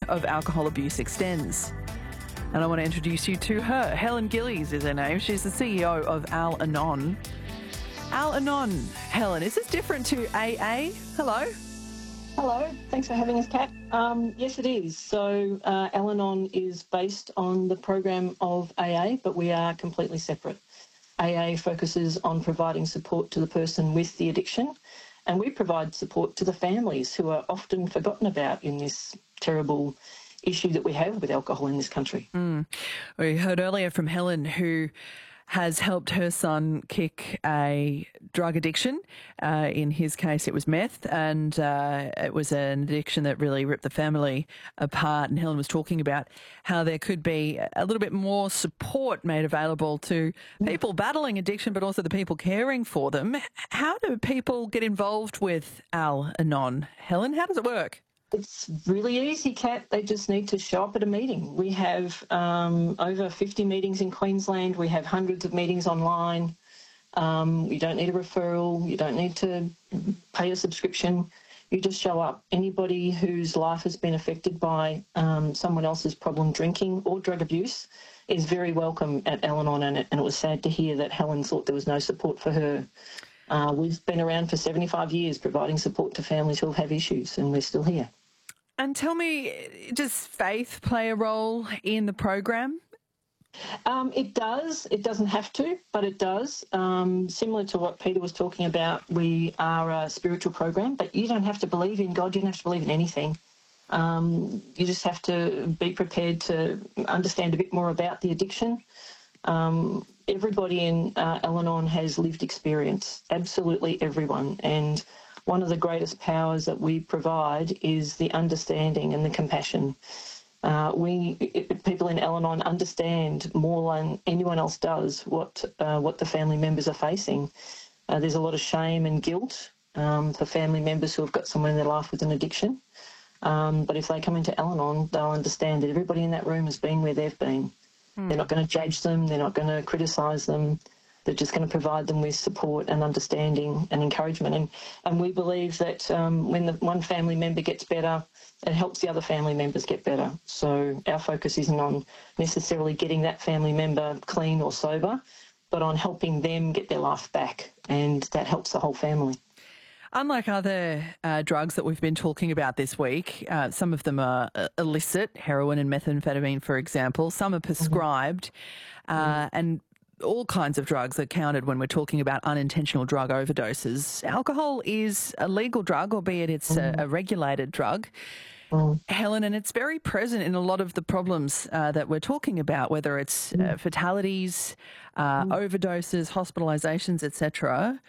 of alcohol abuse extends. And I want to introduce you to her. Helen Gillies is her name. She's the CEO of Al-Anon. Al-Anon, Helen, is this different to AA? Hello? Hello, thanks for having us, Kat. Yes, it is. So Al-Anon is based on the program of AA, but we are completely separate. AA focuses on providing support to the person with the addiction, and we provide support to the families who are often forgotten about in this terrible issue that we have with alcohol in this country. We heard earlier from Helen, who has helped her son kick a drug addiction. In his case, it was meth, and it was an addiction that really ripped the family apart. And Helen was talking about how there could be a little bit more support made available to people battling addiction, but also the people caring for them. How do people get involved with Al-Anon? Helen, how does it work? It's really easy, Kat. They just need to show up at a meeting. We have over 50 meetings in Queensland. We have hundreds of meetings online. You don't need a referral. You don't need to pay a subscription. You just show up. Anybody whose life has been affected by someone else's problem drinking or drug abuse is very welcome at Al-Anon, and it was sad to hear that Helen thought there was no support for her. We've been around for 75 years providing support to families who have issues, and we're still here. And tell me, does faith play a role in the program? It does. It doesn't have to, but it does. Similar to what Peter was talking about, we are a spiritual program, but you don't have to believe in God. You don't have to believe in anything. You just have to be prepared to understand a bit more about the addiction. Everybody in Al-Anon has lived experience, absolutely everyone. And one of the greatest powers that we provide is the understanding and the compassion. People in Al-Anon understand more than anyone else does what the family members are facing. There's a lot of shame and guilt for family members who have got someone in their life with an addiction. But if they come into Al-Anon, they'll understand that everybody in that room has been where they've been. They're not going to judge them. They're not going to criticise them. They're just going to provide them with support and understanding and encouragement. And we believe that when the one family member gets better, it helps the other family members get better. So our focus isn't on necessarily getting that family member clean or sober, but on helping them get their life back, and that helps the whole family. Unlike other drugs that we've been talking about this week, some of them are illicit, heroin and methamphetamine, for example. Some are prescribed, and all kinds of drugs are counted when we're talking about unintentional drug overdoses. Alcohol is a legal drug, albeit it's a regulated drug. Helen, and it's very present in a lot of the problems that we're talking about, whether it's fatalities, overdoses, hospitalisations, etc.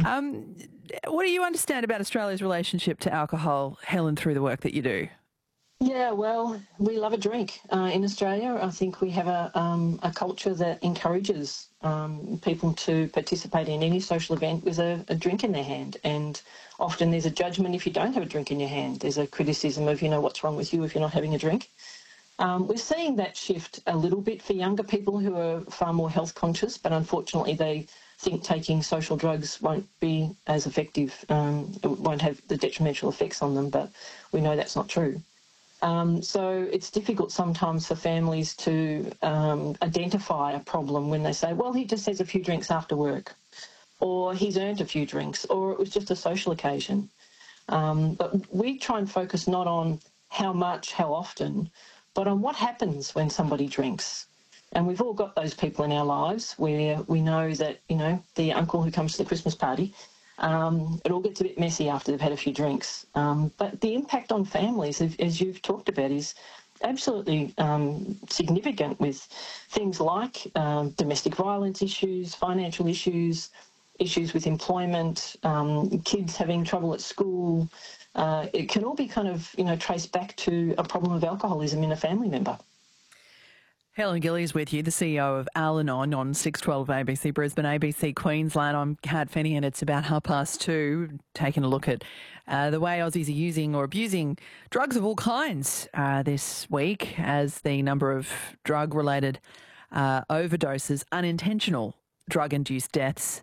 What do you understand about Australia's relationship to alcohol, Helen, through the work that you do? Yeah, well, we love a drink. In Australia, I think we have a culture that encourages people to participate in any social event with a drink in their hand. And often there's a judgment if you don't have a drink in your hand. There's a criticism of, what's wrong with you if you're not having a drink. We're seeing that shift a little bit for younger people who are far more health conscious, but unfortunately they think taking social drugs won't be as effective. It won't have the detrimental effects on them, but we know that's not true. So it's difficult sometimes for families to identify a problem when they say, well, he just has a few drinks after work, or he's earned a few drinks, or it was just a social occasion. But we try and focus not on how much, how often, but on what happens when somebody drinks. And we've all got those people in our lives where we know that, the uncle who comes to the Christmas party, it all gets a bit messy after they've had a few drinks. But the impact on families, as you've talked about, is absolutely significant, with things like domestic violence issues, financial issues, issues with employment, kids having trouble at school. It can all be kind of, traced back to a problem of alcoholism in a family member. Helen Gillies with you, the CEO of Al-Anon on 612 ABC Brisbane, ABC Queensland. I'm Kat Fenny, and it's about 2:30, taking a look at the way Aussies are using or abusing drugs of all kinds this week, as the number of drug-related overdoses, unintentional drug-induced deaths,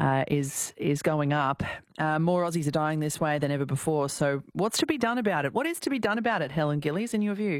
is going up. More Aussies are dying this way than ever before. So what's to be done about it? What is to be done about it, Helen Gillies, in your view?